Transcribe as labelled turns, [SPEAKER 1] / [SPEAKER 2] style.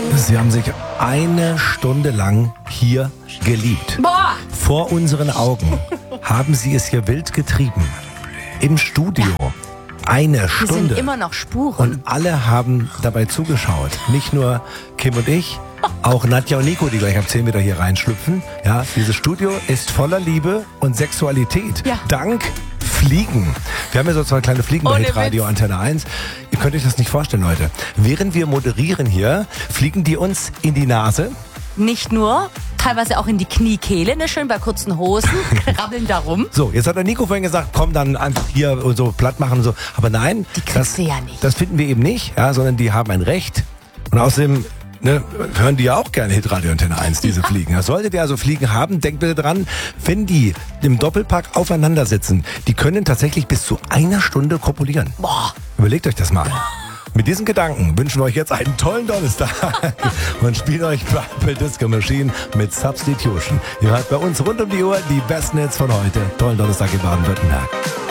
[SPEAKER 1] Sie haben sich eine Stunde lang hier geliebt.
[SPEAKER 2] Boah!
[SPEAKER 1] Vor unseren Augen haben Sie es hier wild getrieben. Im Studio. Eine
[SPEAKER 2] Hier
[SPEAKER 1] Stunde.
[SPEAKER 2] sind immer noch Spuren.
[SPEAKER 1] Und alle haben dabei zugeschaut. Nicht nur Kim und ich, auch Nadja und Nico, die gleich ab 10 wieder hier reinschlüpfen. Ja, dieses Studio ist voller Liebe und Sexualität.
[SPEAKER 2] Ja.
[SPEAKER 1] Dank Fliegen. Wir haben ja so zwei kleine Fliegen bei
[SPEAKER 2] Ohne
[SPEAKER 1] Hitradio
[SPEAKER 2] Witz.
[SPEAKER 1] Antenne 1. Ihr könnt euch das nicht vorstellen, Leute. Während wir moderieren hier, fliegen die uns in die Nase.
[SPEAKER 2] Nicht nur, teilweise auch in die Kniekehle, ne, schön bei kurzen Hosen, krabbeln da rum.
[SPEAKER 1] So, jetzt hat der Nico vorhin gesagt, komm dann einfach hier und so platt machen und so. Aber nein,
[SPEAKER 2] Die kriegst du ja nicht.
[SPEAKER 1] Das finden wir eben nicht, ja, sondern die haben ein Recht. Und außerdem hören die ja auch gerne Hitradio Antenne 1, diese Fliegen. Ja, solltet ihr also Fliegen haben, denkt bitte dran, wenn die im Doppelpack aufeinander sitzen, die können tatsächlich bis zu 1 Stunde kopulieren.
[SPEAKER 2] Boah.
[SPEAKER 1] Überlegt euch das mal. Mit diesen Gedanken wünschen wir euch jetzt einen tollen Donnerstag und spielen euch Purple Disco Machine mit Substitution. Ihr hört bei uns rund um die Uhr die besten Hits von heute. Tollen Donnerstag in Baden-Württemberg.